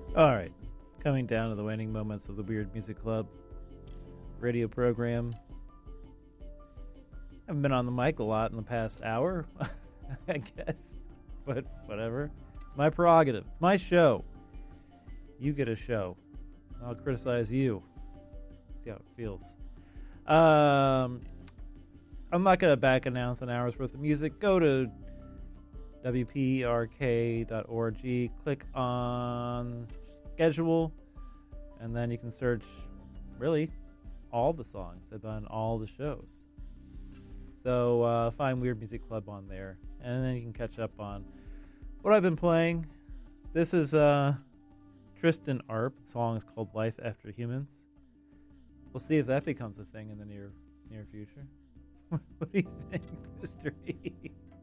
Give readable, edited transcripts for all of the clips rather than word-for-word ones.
All right. Coming down to the waning moments of the Weird Music Club radio program. I've been on the mic a lot in the past hour, I guess. But whatever. It's my prerogative. It's my show. You get a show. I'll criticize you. See how it feels. I'm not going to back announce an hour's worth of music. Go to wprk.org. Click on schedule. And then you can search, really, all the songs. I've done all the shows. So find Weird Music Club on there. And then you can catch up on what I've been playing. This is Tristan Arp. The song is called Life After Humans. We'll see if that becomes a thing in the near future. What do you think, Mr. E?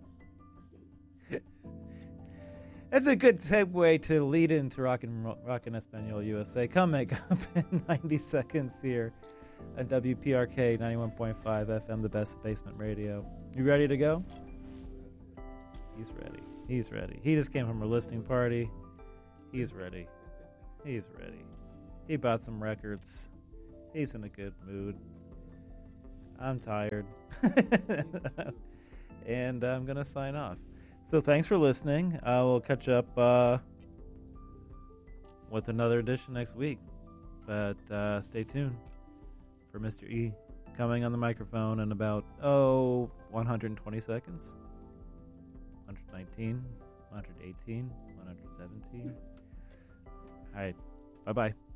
That's a good segue to lead into Rockin' Espanol USA. Come make up in 90 seconds here at WPRK 91.5 FM, the best basement radio. You ready to go? He's ready. He's ready. He just came from a listening party. He's ready. He's ready. He bought some records. He's in a good mood. I'm tired. And I'm going to sign off. So thanks for listening. We'll catch up with another edition next week. But stay tuned for Mr. E coming on the microphone in about, 120 seconds. 119, 118, 117. All right. Bye-bye.